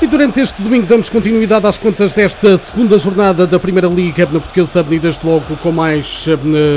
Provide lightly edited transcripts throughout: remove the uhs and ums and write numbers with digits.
E durante este domingo damos continuidade às contas desta segunda jornada da Primeira Liga na Portuguesa, desde logo com mais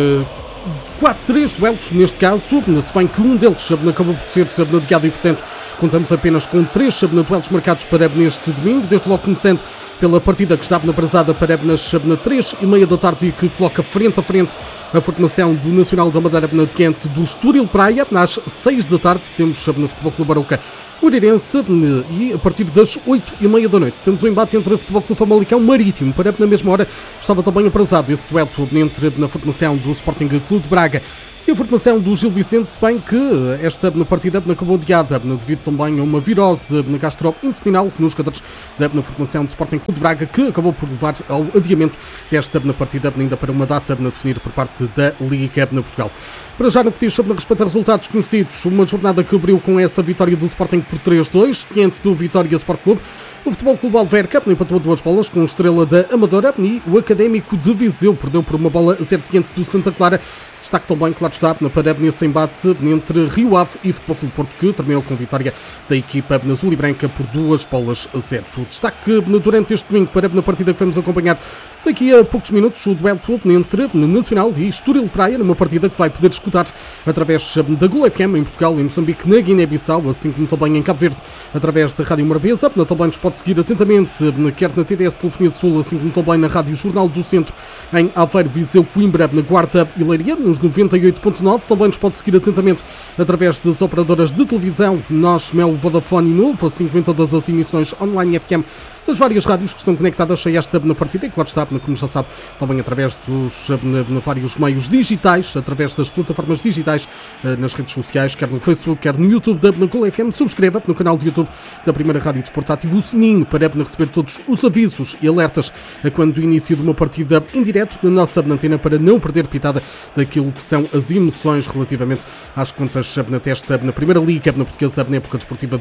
três duelos neste caso, se bem que um deles acabou por ser adiado e portanto contamos apenas com 3 duelos marcados para neste domingo, desde logo começando pela partida que está apresada para nas 3h30 da tarde e que coloca frente a frente a formação do Nacional da Madeira diante do Estoril Praia. Às 6 da tarde temos no Futebol Clube Arouca o Moreirense e a partir das 8h30 da noite temos o embate entre o Futebol Clube Famalicão Marítimo. Para na mesma hora estava também aprazado esse duelo entre na formação do Sporting Clube de Braga e a formação do Gil Vicente, se bem que esta partida acabou adiada devido também a uma virose gastrointestinal nos jogadores da formação do Sporting Clube de Braga, que acabou por levar ao adiamento desta partida ainda para uma data definida por parte da Liga Portugal. Para já, no que diz sobre respeito a resultados conhecidos, uma jornada que abriu com essa vitória do Sporting por 3-2 diante do Vitória Sport Clube. O Futebol Clube Alverca empatou 2 bolas com a Estrela da Amadora e o Académico de Viseu perdeu por 1 bola a 0 diante do Santa Clara. Destaque também, claro está, para nesse embate entre Rio Ave e Futebol Clube Porto, que terminou com vitória da equipa azul e branca por 2 bolas a 0. O destaque durante este domingo para na partida que vamos acompanhar daqui a poucos minutos, o duelo entre Nacional e Estoril Praia, numa partida que vai poder escutar através da Gol FM em Portugal, em Moçambique, na Guiné-Bissau, assim como também em Cabo Verde, através da Rádio Morabeza. Também nos pode seguir atentamente, quer na TDS Telefonia do Sul, assim como também na Rádio Jornal do Centro, em Aveiro, Viseu, Coimbra, na Guarda e Leiria, nos 98.9. Também nos pode seguir atentamente através das operadoras de televisão, Nós, Mel, Vodafone e Novo, assim como em todas as emissões online FM das várias rádios que estão conectadas a esta partida e, claro está, como já sabe, também através dos vários meios digitais, através das plataformas digitais, nas redes sociais, quer no Facebook, quer no YouTube da Gol FM. Subscreva no canal de YouTube da Primeira Rádio Desporto, ative o sininho para receber todos os avisos e alertas a quando do início de uma partida em direto na nossa antena, para não perder pitada daquilo que são as emoções relativamente às contas na Primeira Liga na Portuguesa na época desportiva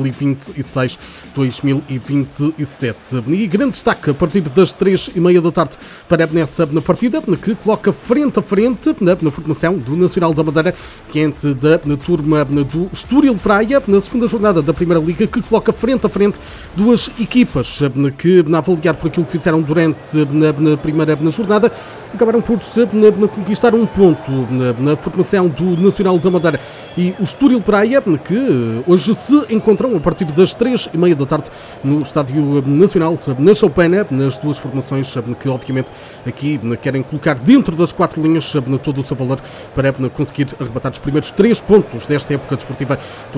2026-2027. E grande destaque a partir das 3h30 da tarde para nessa partida que coloca frente a frente na formação do Nacional da Madeira diante da turma do Estoril Praia, na segunda jornada da Primeira Liga, que coloca frente a frente duas equipas que, a avaliar por aquilo que fizeram durante na primeira jornada, acabaram por conquistar um ponto na formação do Nacional da Madeira e o Estoril Praia, que hoje se encontram a partir das 3h30 da tarde no Estádio Nacional, na Choupana, nas duas formações que obviamente aqui querem colocar dentro das 4 linhas todo o seu valor para conseguir arrebatar os primeiros 3 pontos desta época desportiva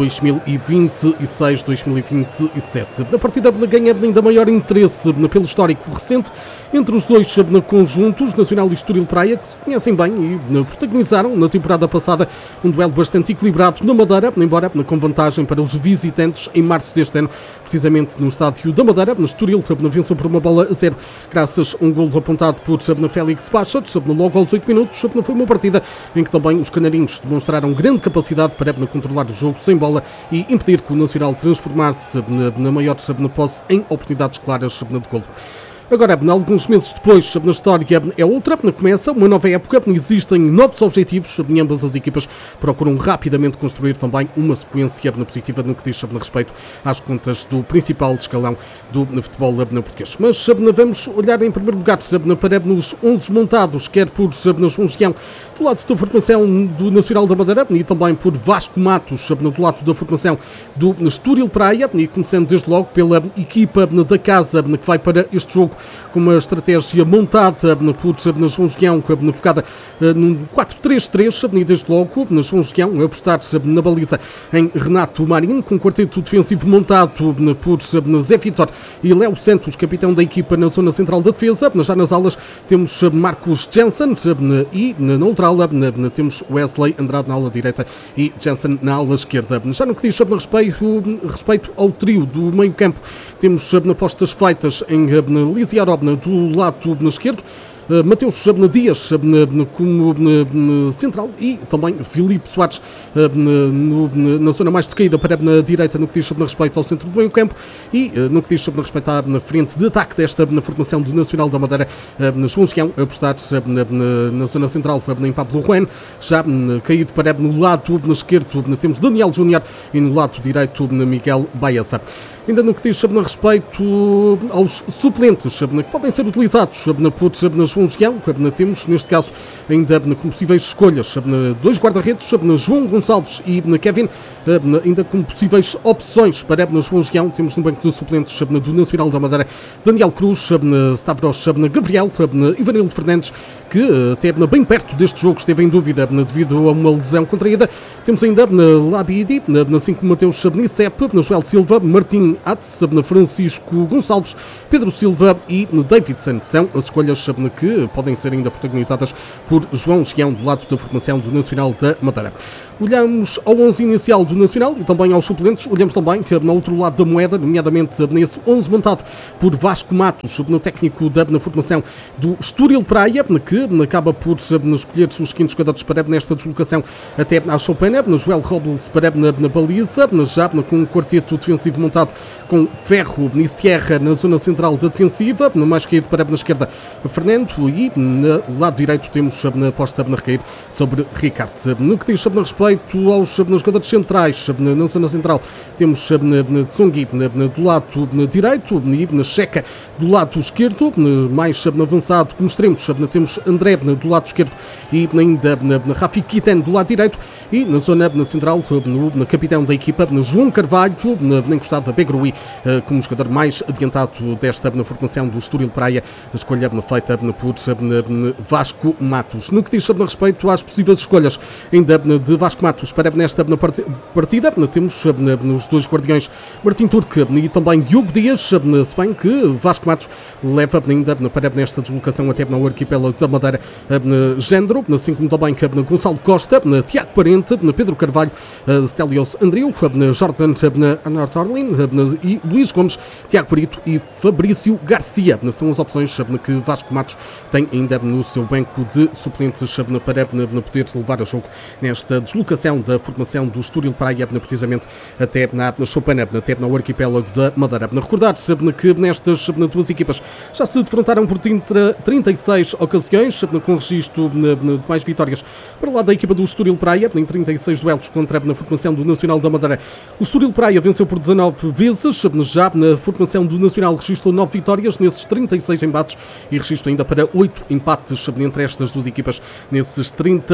2026-2027. A partida ganha ainda maior interesse pelo histórico recente entre os dois conjuntos, Nacional e Estoril Praia, que se conhecem bem e protagonizaram na temporada passada um duelo bastante equilibrado na Madeira, embora com vantagem para os visitantes em março deste ano, precisamente no Estádio da Madeira. No Estoril venceu por 1 bola a 0 graças a um golo apontado por Félix Bachert logo aos 8 minutos. Foi uma partida em que também os canarinhos demonstraram grande capacidade para controlar o jogo sem bola e impedir que o Nacional transformasse na maior posse em oportunidades claras de golo. Agora, alguns meses depois, na história é outra, começa uma nova época, existem novos objetivos e ambas as equipas procuram rapidamente construir também uma sequência positiva no que diz respeito às contas do principal escalão do futebol português. Mas vamos olhar em primeiro lugar para os 11 montados, quer por João Gião, do lado da formação do Nacional da Madeira e também por Vasco Matos, do lado da formação do Estoril Praia, e começando desde logo pela equipa da casa que vai para este jogo com uma estratégia montada por João Gião, focada num 4-3-3, e desde logo João Gião a apostar na baliza em Renato Marinho, com um quarteto defensivo montado por Zé Vitor e Léo Santos, capitão da equipa na zona central da defesa. Já nas alas temos Marcos Jensen e na outra ala temos Wesley Andrade na ala direita e Jensen na ala esquerda. Já no que diz respeito ao trio do meio campo, temos apostas feitas em Lisiarob do lado esquerdo, Mateus Dias como central e também Filipe Soares na zona mais decaída para a direita no que diz respeito ao centro do meio campo e no que diz respeito à frente de ataque desta formação do Nacional da Madeira, João Gião apostar na zona central em Pablo Ruén, já caído para no lado esquerdo temos Daniel Júnior e no lado direito Miguel Baeza. Ainda no que diz respeito aos suplentes que podem ser utilizados por João Gião, temos neste caso ainda como possíveis escolhas dois guarda-redes, João Gonçalves e Kevin, ainda como possíveis opções para João Gião. Temos no banco de suplentes do Nacional da Madeira Daniel Cruz, Stavros Gabriel, Ivanildo Fernandes, que até bem perto deste jogo esteve em dúvida devido a uma lesão contraída. Temos ainda Labidi, assim como Mateus Nicep, Joel Silva, Martim Ates, Francisco Gonçalves, Pedro Silva e Davidson. São as escolhas que podem ser ainda protagonizadas por João Gião do lado da formação do Nacional da Madeira. Olhamos ao 11 inicial do Nacional e também aos suplentes. Olhamos também que no outro lado da moeda, nomeadamente nesse 11 montado por Vasco Matos, no técnico na formação do Estoril Praia, que acaba por escolher os quintos jogadores para nesta deslocação até à Choupana, Joel Robles para na baliza, já com um quarteto defensivo montado com Ferro e Sierra na zona central da defensiva, no mais caído para na esquerda Fernando e no lado direito temos na aposta na recair sobre Ricardo. No que diz respeito aos jogadores centrais, na zona central temos Tsongi do lado direito e Checa do lado esquerdo, mais avançado como extremos temos André do lado esquerdo e ainda Rafi Kitan do lado direito e na zona central no capitão da equipa João Carvalho, encostado a Begrui como jogador mais adiantado desta formação do Estoril Praia, a escolha feita por Vasco Matos. No que diz respeito às possíveis escolhas ainda de Vasco Matos para nesta partida, temos os dois guardiões Martim Turque e também Diogo Dias, se bem que Vasco Matos leva ainda para nesta deslocação até no arquipélago da Madeira Género, assim como também Gonçalo Costa, Tiago Parente, Pedro Carvalho, Stelios Andreu, Jordan Anartorlin e Luís Gomes, Tiago Perito e Fabrício Garcia. São as opções que Vasco Matos tem ainda no seu banco de suplentes para poder levar a jogo nesta deslocação da formação do Estoril Praia, precisamente até na Choupana, até no arquipélago da Madeira. Recordar que nestas duas equipas já se defrontaram por 36 ocasiões, com registro de mais vitórias para lá da equipa do Estoril Praia, em 36 duelos contra a formação do Nacional da Madeira. O Estoril Praia venceu por 19 vezes, já na formação do Nacional registrou 9 vitórias nesses 36 embates e registro ainda para 8 empates entre estas duas equipas nesses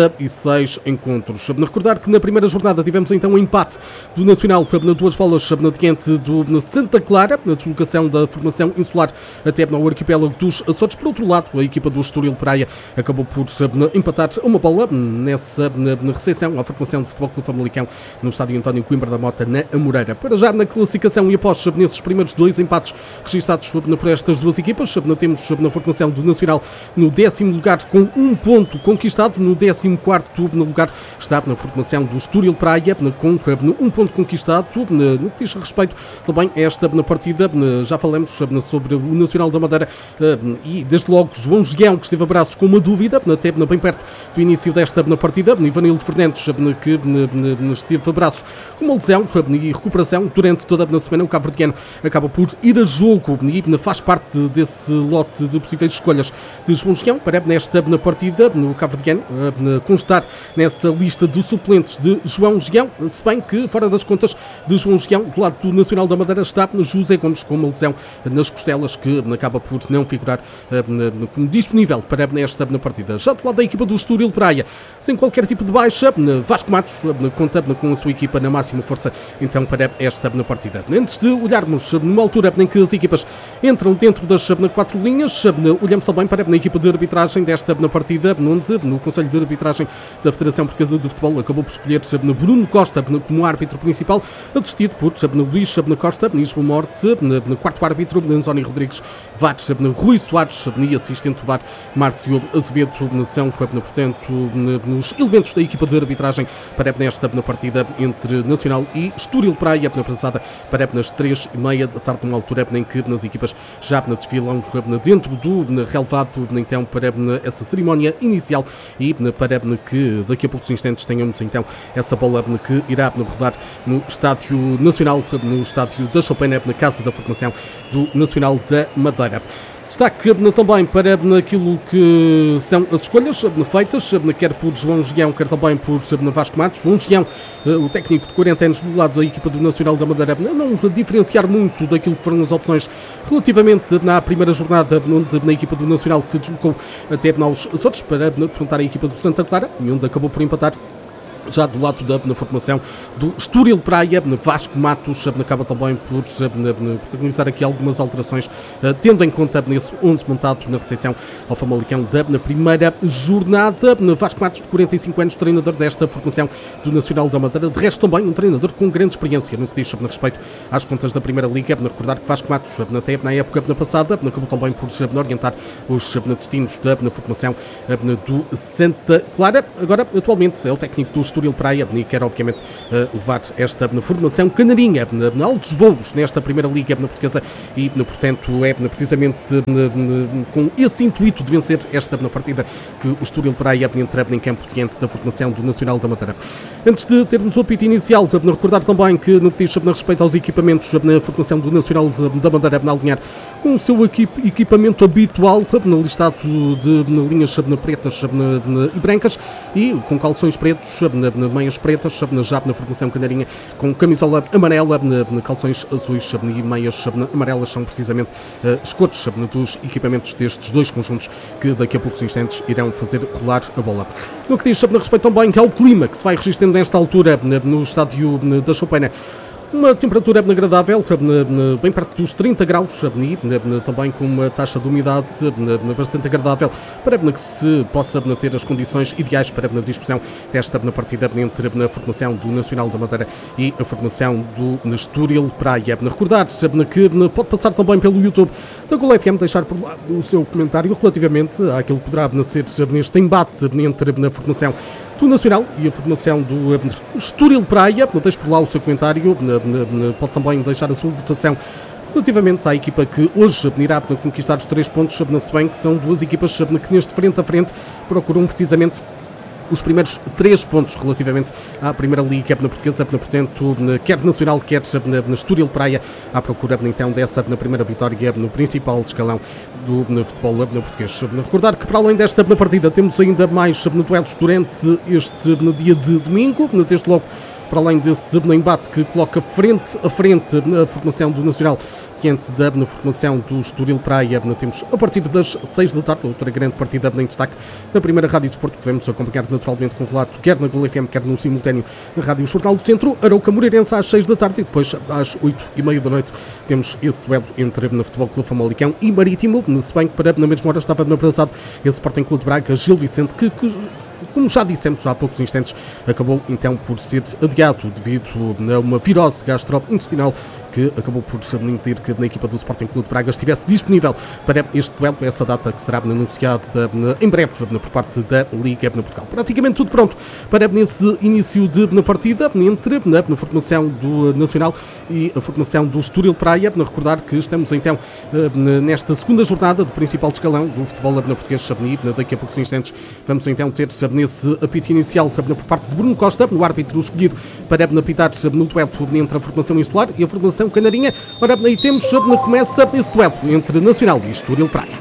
36 encontros. Recordar que na primeira jornada tivemos então um empate do Nacional na duas bolas diante do Santa Clara, na deslocação da formação insular até no arquipélago dos Açores. Por outro lado, a equipa do Estoril Praia acabou por empatar uma bola nessa recepção à formação de Futebol Clube Famalicão no estádio António Coimbra da Mota, na Amoreira. Para já na classificação e após nesses primeiros dois empates registados por estas duas equipas, temos na formação do Nacional no 10º lugar com um ponto conquistado, no 14º lugar está na formação do Estoril Praia com um ponto conquistado. No que diz respeito também a esta partida, já falamos sobre o Nacional da Madeira e desde logo João Gião, que esteve a braços com uma dúvida, até bem perto do início desta partida, Ivanildo Fernandes, que esteve a braços com uma lesão e recuperação durante toda a semana. O cabo-verdiano acaba por ir a jogo e faz parte desse lote de possíveis escolhas de João Gião para nesta partida. O cabo-verdiano constar nessa lista de suplentes de João Gião, se bem que fora das contas de João Gião, do lado do Nacional da Madeira está José Gomes com uma lesão nas costelas que acaba por não figurar como disponível para esta partida. Já do lado da equipa do Estoril Praia, sem qualquer tipo de baixa, Vasco Matos conta com a sua equipa na máxima força então para esta partida. Antes de olharmos numa altura em que as equipas entram dentro das 4 linhas, olhamos também para a equipa de arbitragem desta partida, onde no Conselho de Arbitragem da Federação Portuguesa de Futebol acabou por escolher Bruno Costa como árbitro principal, assistido por Luís Costa, João Morte, quarto árbitro Anzónio Rodrigues, VAR Rui Soares e assistente VAR Márcio Azevedo. São, portanto, os elementos da equipa de arbitragem para nesta partida entre Nacional e Estoril Praia, passada para as 3h30 da tarde, numa altura em que as equipas já desfilam dentro do relevado lado então para essa cerimónia inicial e para que daqui a poucos instantes tenhamos então essa bola que irá rodar no Estádio Nacional, no Estádio da Choupana, na Casa da Formação do Nacional da Madeira. Destaque também para aquilo que são as escolhas feitas, quer por João Gião, quer também por Vasco Matos. João Gião, o técnico de 40 anos do lado da equipa do Nacional da Madeira, não diferenciar muito daquilo que foram as opções relativamente na primeira jornada, onde na equipa do Nacional se deslocou até aos Açores para enfrentar a equipa do Santa Clara, e onde acabou por empatar. Já do lado da formação do Estoril Praia, Vasco Matos acaba também por protagonizar aqui algumas alterações, tendo em conta nesse 11 montado na recepção ao Famalicão na primeira jornada. Vasco Matos, de 45 anos, treinador desta formação do Nacional da Madeira, de resto também um treinador com grande experiência no que diz respeito às contas da Primeira Liga. Recordar que Vasco Matos, até na época passada, acabou também por orientar os destinos da formação do Santa Clara. Agora, atualmente, é o técnico do Estoril Praia e quer obviamente levar esta formação canarinha a altos voos nesta Primeira Liga portuguesa e portanto é precisamente com esse intuito de vencer esta partida que o Estoril Praia entra em campo diante da formação do Nacional da Madeira. Antes de termos o apito inicial, recordar também que no que diz respeito aos equipamentos na formação do Nacional da Madeira, a alinhar com o seu equipamento habitual, listado de linhas pretas e brancas e com calções pretos, meias pretas, já na formação canarinha, com camisola amarela, calções azuis e meias amarelas, são precisamente as cores dos equipamentos destes dois conjuntos que daqui a poucos instantes irão fazer rolar a bola. No que diz respeito também ao clima que se vai registrando nesta altura no Estádio da Choupana, uma temperatura agradável, bem perto dos 30 graus, também com uma taxa de umidade bastante agradável, para que se possa ter as condições ideais para a discussão desta partida entre a formação do Nacional da Madeira e a formação do Estoril Praia. Recordar que pode passar também pelo YouTube da Gol FM, deixar por lá o seu comentário relativamente àquilo que poderá ser neste embate entre a formação do Nacional e a formação do Estoril Praia. Deixe por lá o seu comentário, pode também deixar a sua votação relativamente à equipa que hoje irá conquistar os 3 pontos, se bem que são duas equipas que neste frente a frente procuram precisamente os primeiros 3 pontos relativamente à Primeira Liga portuguesa, portanto, quer Nacional, quer na Estoril Praia, à procura então dessa primeira vitória no principal escalão do futebol português. Recordar que para além desta partida temos ainda mais duelos durante este dia de domingo, desde logo para além desse embate que coloca frente a frente a formação do Nacional diante da formação do Estoril Praia. Temos a partir das 6 da tarde outra grande partida em destaque na primeira Rádio de Desporto, que devemos acompanhar naturalmente com relato quer na Gol FM, quer no simultâneo na Rádio Jornal do Centro. Arouca Moreirense às 6 da tarde e depois às 8h30 da noite temos esse duelo entre o Futebol Clube Famalicão e Marítimo, se bem que para na mesma hora estava abraçado esse Sporting Clube de Braga, Gil Vicente, que como já dissemos há poucos instantes, acabou então por ser adiado devido a uma virose gastrointestinal que acabou por impedir que na equipa do Sporting Clube de Braga estivesse disponível para este duelo, essa data que será anunciada em breve por parte da Liga Portugal. Praticamente tudo pronto para esse início de partida entre a formação do Nacional e a formação do Estoril Praia. Recordar que estamos então nesta segunda jornada do principal escalão do futebol português. Daqui a poucos instantes vamos então ter nesse apito inicial por parte de Bruno Costa, o árbitro escolhido para apitar no duelo entre a formação insular e a formação canarinha. Ora, aí temos, começa esse duelo entre Nacional e Estoril Praia.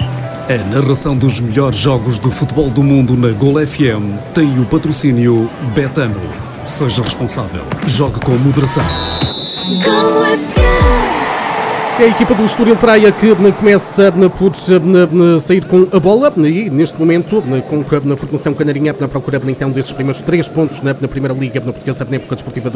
A narração dos melhores jogos do futebol do mundo na Gol FM tem o patrocínio Betano. Seja responsável. Jogue com moderação. Gol FM. É a equipa do Estoril Praia que começa por sair com a bola e neste momento com a formação canarinha na procura então desses primeiros 3 pontos na Primeira Liga portuguesa na época desportiva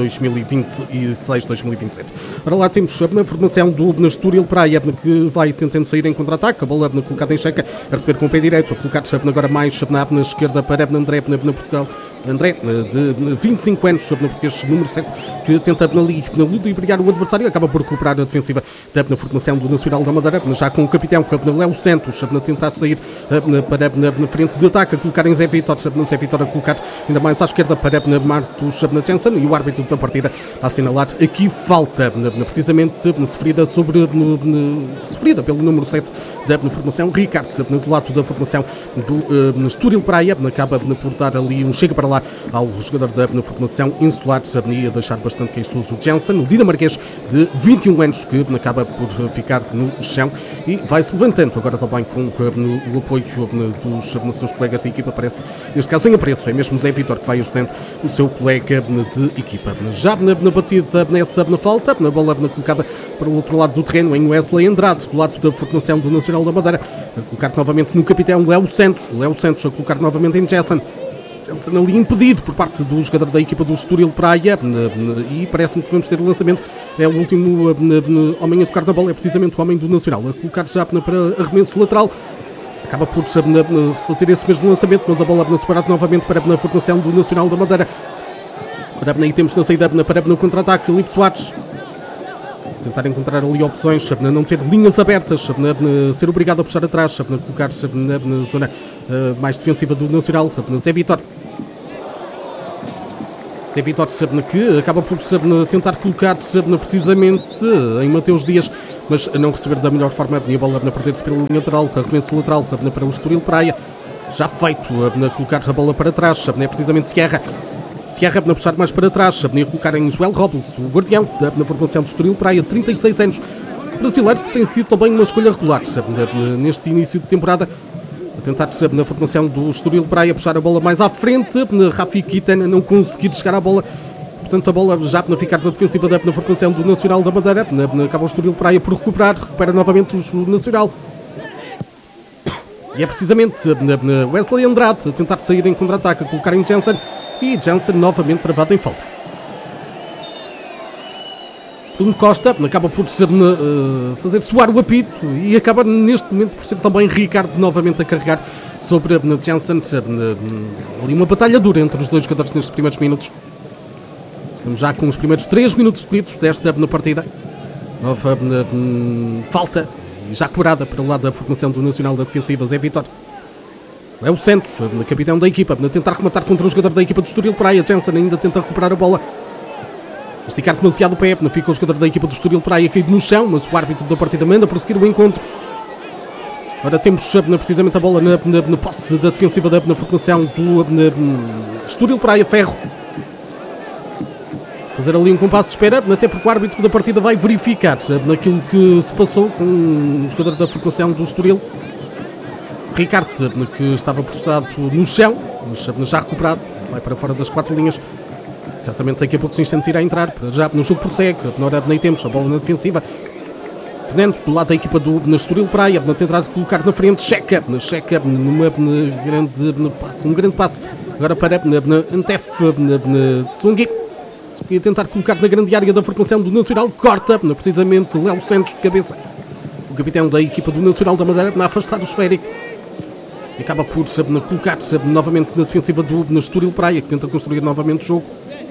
2026-2027. Ora lá temos a formação do Estoril Praia que vai tentando sair em contra-ataque, a bola colocada em checa, a receber com o pé direito, a colocar agora mais na esquerda para André Portugal. André, de 25 anos, na português número 7, que tenta na ludibriar o adversário, acaba por recuperar a defensiva na formação do Nacional da Madeira, já com o capitão, Léo Santos, a tentar sair para na frente de ataque, a colocar em Zé Vitor, a colocar ainda mais à esquerda para Martos Jensen, e o árbitro da partida a assinalar aqui falta, precisamente sofrida pelo número 7 da formação, Ricardo, do lado da formação do Estoril Praia, acaba por dar ali um chega para lá ao jogador da formação insular, e a deixar bastante queixoso o Jensen, o dinamarquês de 21 anos, que acaba por ficar no chão e vai-se levantando agora também com o apoio dos seus colegas de equipa, parece, neste caso em apreço, é mesmo Zé Vitor que vai ajudando o seu colega de equipa. Já na batida nessa falta, na bola colocada para o outro lado do terreno, em Wesley Andrade, do lado da formação do Nacional da Madeira, a colocar novamente no capitão Léo Santos a colocar novamente em Jensen ali impedido por parte do jogador da equipa do Estoril Praia, e parece-me que vamos ter o lançamento, é o último homem a tocar na bola, é precisamente o homem do Nacional, a colocar já para arremesso lateral, acaba por fazer esse mesmo lançamento, mas a bola separada novamente para a formação do Nacional da Madeira, e temos na saída para no contra-ataque Filipe Soares, tentar encontrar ali opções, não ter linhas abertas, ser obrigado a puxar atrás, colocar na zona mais defensiva do Nacional, Zé Vitor, que acaba por tentar colocar colocar em Mateus Dias, mas não receber da melhor forma, a bola a perder-se pela linha lateral, arremesso lateral para o Estoril Praia, já feito, colocar a bola para trás, é precisamente Sierra a puxar mais para trás, a colocar em Joel Robles, o guardião na formação do Estoril Praia, 36 anos, brasileiro, que tem sido também uma escolha regular neste início de temporada, a tentar na formação do Estoril Praia puxar a bola mais à frente, Rafi Kitan não conseguir chegar à bola, portanto a bola já ficar na defensiva na formação do Nacional da Madeira, acaba o Estoril Praia por recupera novamente o Nacional. E é precisamente Wesley Andrade a tentar sair em contra-ataque, a colocar em Jensen, e Jensen novamente travado em falta. Bruno Costa acaba por fazer soar o apito e acaba neste momento por ser também Ricardo novamente a carregar sobre Jensen. Ali uma batalha dura entre os dois jogadores nestes primeiros minutos. Estamos já com os primeiros 3 minutos corridos desta partida. Nova falta e já cobrada para o lado da formação do Nacional da Defensiva, Zé Vitor. Léo Santos, capitão da equipa, a tentar rematar contra o jogador da equipa do Estoril Praia. Jensen ainda tenta recuperar a bola. Esticar demasiado o pé, fica o jogador da equipa do Estoril Praia caído no chão, mas o árbitro da partida manda prosseguir o encontro. Agora temos precisamente a bola na posse da defensiva na formação do Estoril Praia, Ferro. Fazer ali um compasso de espera, até porque o árbitro da partida vai verificar naquilo que se passou com o jogador da formação do Estoril. Ricardo, que estava postado no chão, mas já recuperado, vai para fora das 4 linhas. Certamente daqui a poucos instantes irá entrar, já no jogo prossegue, nem temos a bola na defensiva. Dentro do lado da equipa do Estoril Praia, na tentar colocar na frente, checa numa um grande passe, agora para Antef Slungi, ia tentar colocar na grande área da formação do Nacional, corta, precisamente Léo Santos de cabeça, o capitão da equipa do Nacional da Madeira, na afastar o esférico. E acaba por colocar novamente na defensiva do Estoril Praia, que tenta construir novamente o jogo.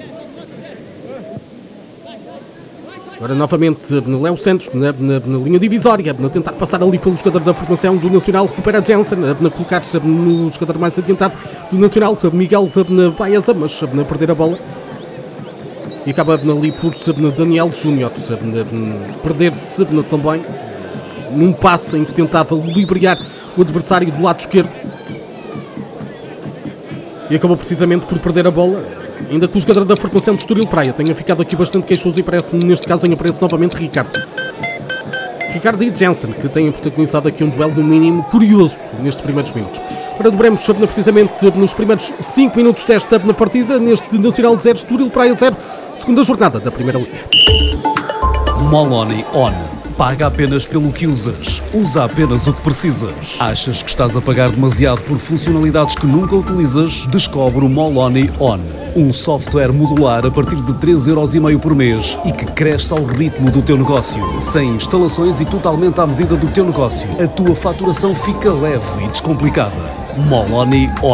Agora novamente Léo Santos na linha divisória, a tentar passar ali pelo jogador da formação do Nacional, recupera Jensen, a colocar no jogador mais adiantado do Nacional, Miguel Baeza, mas a perder a bola. E acaba ali por Daniel Júnior perder-se também num passe em que tentava ludibriar o adversário do lado esquerdo. E acabou precisamente por perder a bola, ainda que o jogador da formação de Estoril Praia tenha ficado aqui bastante queixoso e parece-me, neste caso, em apreço novamente Ricardo e Jensen, que têm protagonizado aqui um duelo no mínimo curioso nestes primeiros minutos. Agora dobremos precisamente nos primeiros 5 minutos desta partida, neste Nacional 0, Estoril Praia 0, segunda jornada da Primeira Liga. Moloni On. Paga apenas pelo que usas. Usa apenas o que precisas. Achas que estás a pagar demasiado por funcionalidades que nunca utilizas? Descobre o Moloni On. Um software modular a partir de 3,5€ por mês e que cresce ao ritmo do teu negócio. Sem instalações e totalmente à medida do teu negócio. A tua faturação fica leve e descomplicada. Moloni On.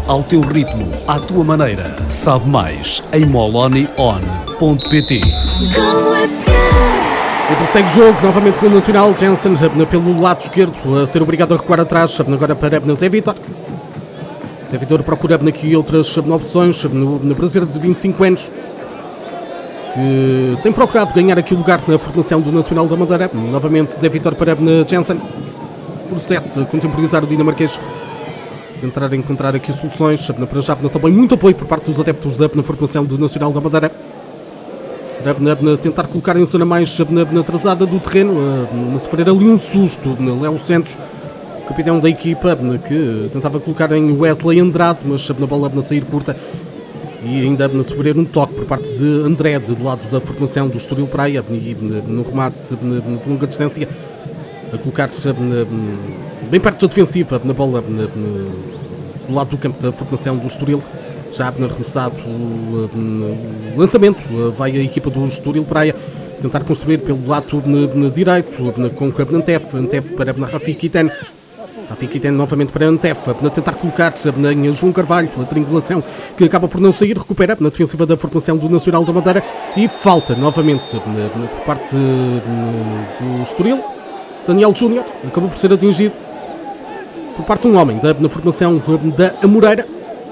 ao teu ritmo, à tua maneira. Sabe mais em moloneyone.pt. Go FM. E prossegue o jogo, novamente com o Nacional. Jensen pelo lado esquerdo, a ser obrigado a recuar atrás, agora para Zé Vitor. Zé Vitor procura aqui outras opções, no brasileiro de 25 anos, que tem procurado ganhar aqui o lugar na formação do Nacional da Madeira. Novamente Zé Vitor para Jensen, por 7, contemporizar o dinamarquês, tentar encontrar aqui soluções, para já também muito apoio por parte dos adeptos na formação do Nacional da Madeira, para tentar colocar em zona mais atrasada do terreno, a sofrer ali um susto, Léo Santos, capitão da equipa, que tentava colocar em Wesley Andrade, mas na bola a sair curta, e ainda sofrer um toque por parte de André, do lado da formação do Estoril Praia, e no remate de longa distância, a colocar-se bem perto da defensiva, na bola do lado do campo da formação do Estoril. Já arremessado o lançamento, vai a equipa do Estoril Praia tentar construir pelo lado direito, com o Antef para Rafi Kiten. Rafi Kiten novamente para Antef, para tentar colocar-se em João Carvalho, a triangulação que acaba por não sair, recupera na defensiva da formação do Nacional da Madeira, e falta novamente por parte do Estoril. Daniel Júnior acabou por ser atingido por parte de um homem na formação da Amoreira.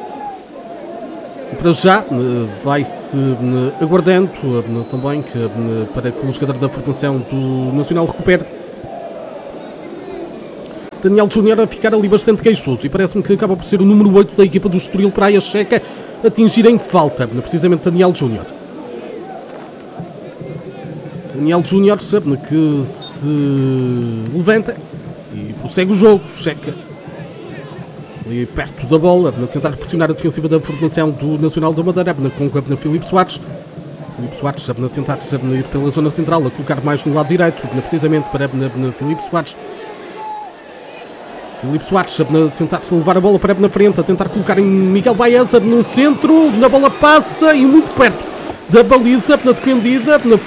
Para já vai-se aguardando também para que o jogador da formação do Nacional recupere. Daniel Júnior a ficar ali bastante queixoso, e parece-me que acaba por ser o número 8 da equipa do Estoril Praia Checa atingir em falta, precisamente Daniel Júnior. Daniel Júnior que se levanta e prossegue o jogo. Checa ali perto da bola, a tentar pressionar a defensiva da formação do Nacional da Madeira, com Filipe Soares. Filipe Soares a tentar ir pela zona central, a colocar mais no lado direito, precisamente para Filipe Soares. Filipe Soares a tentar levar a bola para na frente, a tentar colocar em Miguel Baeza no centro, na bola passa e muito perto da baliza, defendida por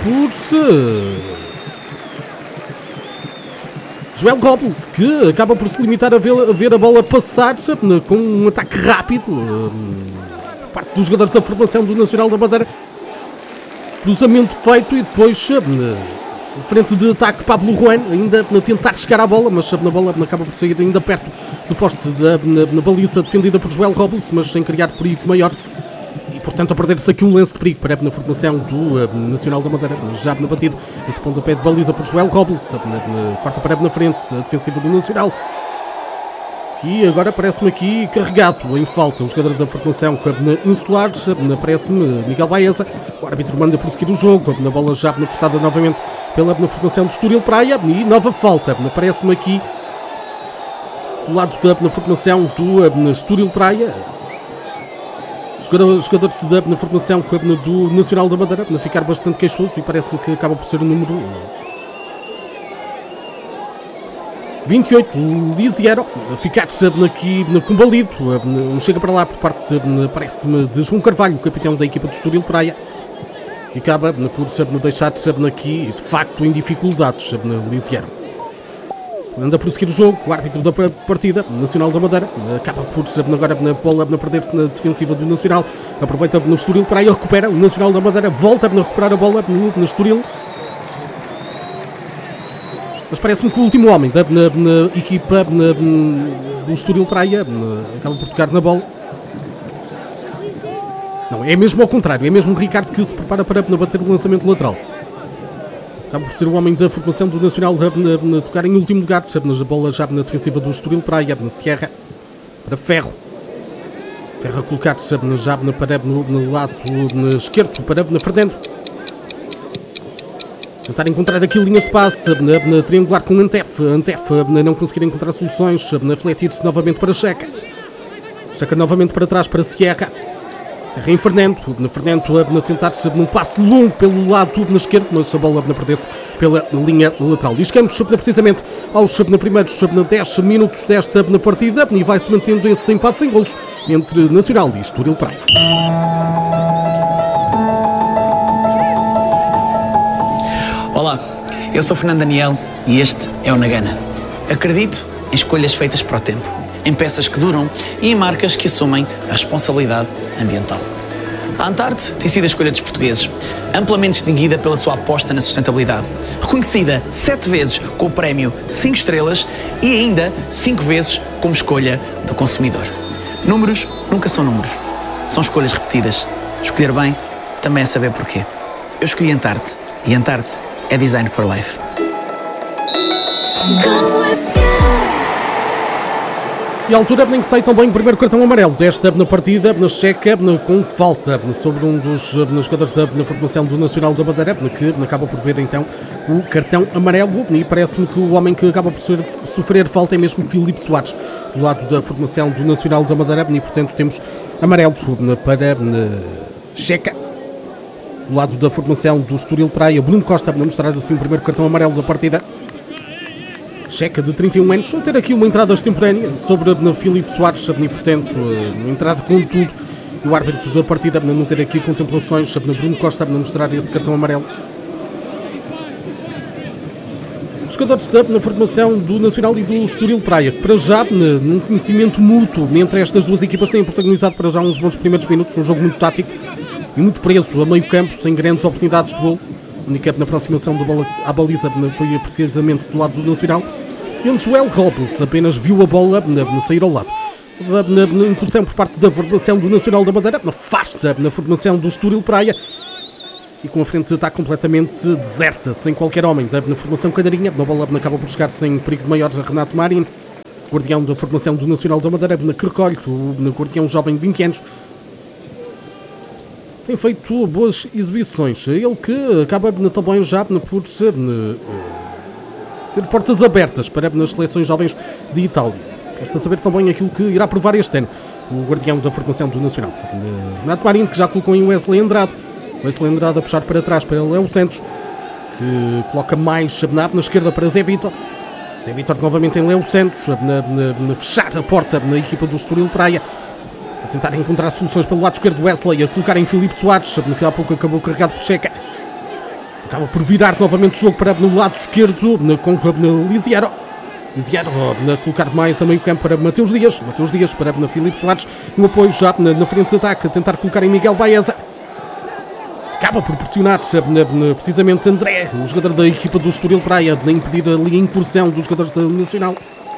Joel Robles, que acaba por se limitar a ver a bola passar com um ataque rápido por parte dos jogadores da formação do Nacional da Madeira. Cruzamento feito e depois frente de ataque Pablo Juan, ainda a tentar chegar à bola, mas na bola acaba por sair ainda perto do poste na baliza defendida por Joel Robles, mas sem criar perigo maior. E portanto a perder-se aqui um lance de perigo para na formação do Nacional da Madeira, já na batida, esse pontapé de baliza por Joel Robles, quarta para na frente, a defensiva do Nacional. E agora parece-me aqui carregado em falta o jogador da formação insular, parece-me Miguel Baeza. O árbitro manda prosseguir o jogo, na bola já cortada novamente pela formação do Estoril Praia, e nova falta, parece-me aqui do lado da formação do Estoril Praia. Os jogadores na formação do Nacional da Madeira a ficar bastante queixoso, e parece-me que acaba por ser o número 28, Lisiero, a ficar-se aqui combalido, chega para lá por parte, parece-me, de João Carvalho, capitão da equipa do Estoril Praia, e acaba por deixar-se aqui, de facto, em dificuldades, Lisiero. Anda a prosseguir o jogo, o árbitro da partida, Nacional da Madeira, acaba por agora na bola a perder-se na defensiva do Nacional, aproveita no Estoril Praia, recupera, o Nacional da Madeira volta a recuperar a bola no Estoril. Mas parece-me que o último homem na equipa do Estoril Praia acaba por tocar na bola. Não, é mesmo ao contrário, é mesmo o Ricardo que se prepara para bater o lançamento lateral. Acaba por ser o homem da formação do Nacional a tocar em último lugar, a bola já na defensiva do Estoril Praia, na Sierra, para Ferro. Ferro a colocar-se já no lado esquerdo, para Fernando. Tentar encontrar aqui linhas de passe, triangular com Antef, não conseguir encontrar soluções, refletir-se novamente para Checa. Checa novamente para trás para Sierra. Serra em Fernando a tentar-se num passe longo pelo lado na esquerdo, mas a bola a perder-se pela linha lateral. E chegamos precisamente aos primeiros 10 minutos desta partida, e vai-se mantendo esse empate sem golos entre Nacional e Estoril Praia. Olá, eu sou Fernando Daniel e este é o Nagana. Acredito em escolhas feitas para o tempo. em peças que duram e em marcas que assumem a responsabilidade ambiental. A Antarte tem sido a escolha dos portugueses, amplamente distinguida pela sua aposta na sustentabilidade, reconhecida 7 vezes com o prémio 5 estrelas e ainda 5 vezes como escolha do consumidor. Números nunca são números, são escolhas repetidas. Escolher bem também é saber porquê. Eu escolhi Antarte e Antarte é Design for Life. Go with you. E a altura em que sai também o primeiro cartão amarelo desta na partida, na checa, com falta sobre um dos jogadores da formação do Nacional da Madeira, que acaba por ver então o cartão amarelo, e parece-me que o homem que acaba por sofrer falta é mesmo Filipe Soares, do lado da formação do Nacional da Madeira, e portanto temos amarelo para checa. Do lado da formação do Estoril Praia, Bruno Costa a mostrar assim o primeiro cartão amarelo da partida. Checa de 31 anos, vou ter aqui uma entrada extemporânea sobre Filipe Soares, e portanto, entrada com tudo, e o árbitro da partida não ter aqui contemplações, Bruno Costa a mostrar esse cartão amarelo. Os jogadores na formação do Nacional e do Estoril Praia, que para já, num conhecimento mútuo entre estas duas equipas, têm protagonizado para já uns bons primeiros minutos, um jogo muito tático e muito preso a meio campo, sem grandes oportunidades de gol. O handicap na aproximação da bola à baliza foi precisamente do lado do Nacional, e onde Joel Robles apenas viu a bola sair ao lado. Na incursão por parte da formação do Nacional da Madeira, afasta na formação do Estoril Praia, e com a frente está completamente deserta, sem qualquer homem na formação canarinha. A bola acaba por chegar sem perigo de maiores a Renato Marin, guardião da formação do Nacional da Madeira, que recolhe o guardião jovem de 20 anos. Tem feito boas exibições. Ele que acaba também já por ter portas abertas para as seleções jovens de Itália. Resta saber também aquilo que irá provar este ano o guardião da formação do Nacional. Renato Marinho, que já colocou em Wesley Andrade. Wesley Andrade a puxar para trás para Léo Santos, que coloca mais Shabnab na esquerda para Zé Vítor. Zé Vítor novamente em Léo Santos, na fechar a porta na equipa do Estoril Praia. A tentar encontrar soluções pelo lado esquerdo, Wesley a colocar em Filipe Soares, que há pouco acabou carregado por Checa. Acaba por virar novamente o jogo para no lado esquerdo, com Lisiero. Lisiero a colocar mais a meio campo para Mateus Dias. Mateus Dias para Filipe Soares. Um apoio já na frente de ataque, a tentar colocar em Miguel Baeza. Acaba por pressionar precisamente André, o jogador da equipa do Estoril Praia, de impedir ali a incursão dos jogadores da Nacional.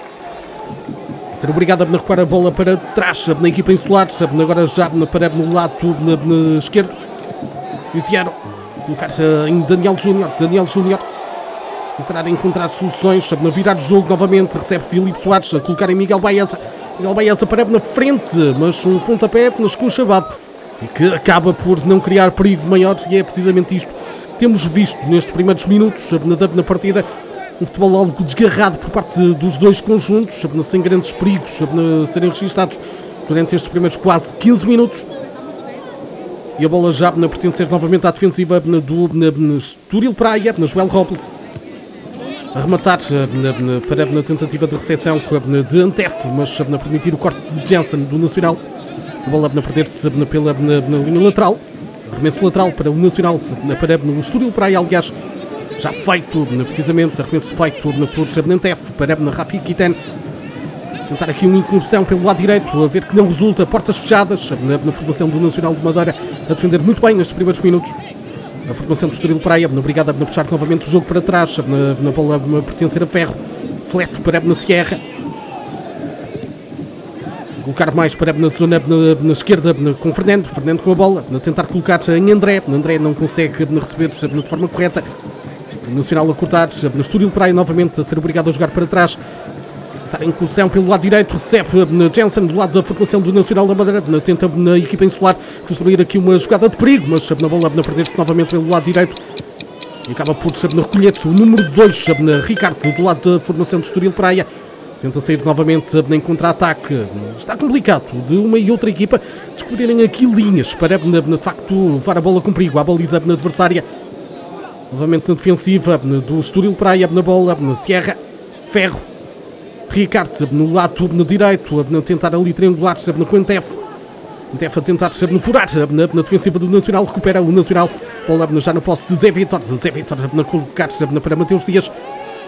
Ser obrigado a recuar a bola para trás na equipa insular, agora já para no lado esquerdo. Lisiero colocar-se em Daniel Júnior, tentar encontrar soluções, na virar o jogo novamente, recebe Filipe Soares, a colocar em Miguel Baeza. Miguel Baeza para na frente, mas um pontapé apenas com o Chabado, e que acaba por não criar perigo maior, e é precisamente isto que temos visto nestes primeiros minutos na partida. Um futebol algo desgarrado por parte dos dois conjuntos, sem grandes perigos a serem registados durante estes primeiros quase 15 minutos. E a bola já a pertencer novamente à defensiva do Estoril Praia, na Joel Robles. A rematar para na tentativa de recepção de Antef, mas a permitir o corte de Jensen do Nacional. A bola a perder-se pela linha lateral. Arremesso lateral para o Nacional, para o Estoril Praia, aliás. Já feito, precisamente, arremesso feito por Antef para Rafi Kitan. Tentar aqui uma incursão pelo lado direito, a ver que não resulta, portas fechadas, na formação do Nacional de Madeira, a defender muito bem nestes primeiros minutos. A formação do Estoril Praia, obrigada a puxar novamente o jogo para trás, na bola a pertencer a Ferro, flete para na Sierra. Colocar mais para na zona na esquerda com Fernando com a bola, a tentar colocar em André não consegue receber de forma correta. O Nacional a cortar, no Estoril Praia novamente a ser obrigado a jogar para trás. Está em incursão pelo lado direito, recebe Jensen do lado da formação do Nacional da Madeira, tenta na equipa insular construir aqui uma jogada de perigo, mas na bola a perder-se novamente pelo lado direito e acaba por recolher-se o número 2, Ricardo, do lado da formação do Estoril Praia. Tenta sair novamente em contra-ataque. Está complicado de uma e outra equipa descobrirem aqui linhas para de facto levar a bola com perigo à baliza na adversária. Novamente na defensiva do Estoril Praia, na bola, na Sierra, Ferro, Ricardo no lado direito, a tentar ali triangular com o Antef. Antef a tentar furar na defensiva do Nacional, recupera o Nacional, bola já na posse de Zé Vítor a colocar para Mateus Dias.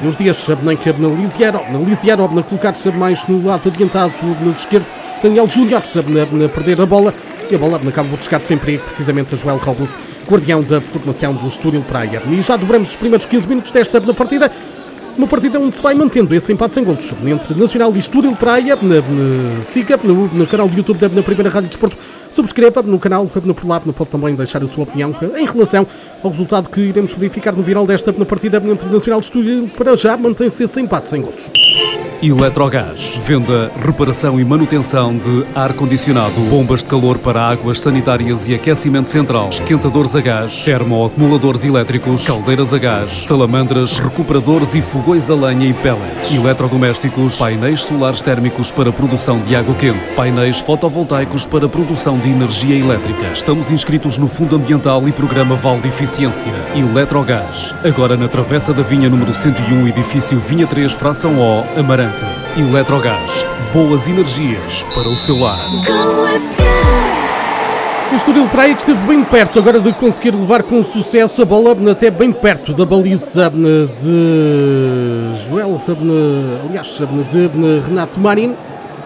Os dias nem que Lisiero a colocar-se mais no lado adiantado, no esquerdo, Daniel Júnior a perder a bola, e a bola acaba por buscar sempre precisamente a Joel Robles, guardião da formação do Estoril Praia. E já dobramos os primeiros 15 minutos desta partida, uma partida onde se vai mantendo esse empate sem golos entre Nacional e Estoril Praia. Siga no canal do YouTube da Primeira Rádio Desporto, subscreva no canal, por lá pode também deixar a sua opinião em relação ao resultado que iremos verificar no final desta partida entre Nacional e Estoril. Para já mantém-se esse empate sem golos. Eletrogás, venda, reparação e manutenção de ar-condicionado, bombas de calor para águas sanitárias e aquecimento central, esquentadores a gás, termoacumuladores elétricos, caldeiras a gás, salamandras, recuperadores e fogões a lenha e pellets, eletrodomésticos, painéis solares térmicos para produção de água quente, painéis fotovoltaicos para produção de energia elétrica. Estamos inscritos no Fundo Ambiental e Programa Val de Eficiência. Eletrogás, agora na Travessa da Vinha número 101, edifício Vinha 3, fração O, Amarante. Eletrogás, boas energias para o seu lar. O Estoril Praia que esteve bem perto agora de conseguir levar com sucesso a bola até bem perto da baliza de Joel, de Renato Marin.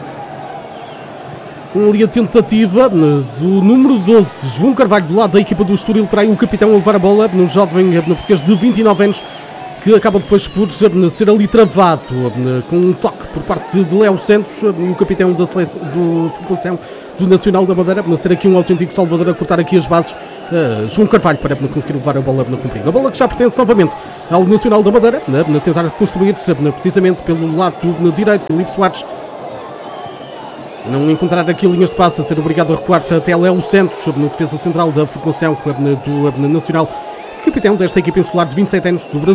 Ali a tentativa do número 12, João Carvalho, do lado da equipa do Estoril Praia, o capitão a levar a bola no jovem português de 29 anos, que acaba depois por ser ali travado com um toque por parte de Léo Santos, o capitão da formação do Nacional da Madeira, ser aqui um autêntico salvador a cortar aqui as bases. João Carvalho para conseguir levar a bola cumprida. A bola que já pertence novamente ao Nacional da Madeira, tentar construir precisamente pelo lado direito, Filipe Soares. Não encontrar aqui linhas de passe, a ser obrigado a recuar-se até Léo Santos, na defesa central da formação do Nacional, capitão desta equipa insular de 27 anos do Brasil.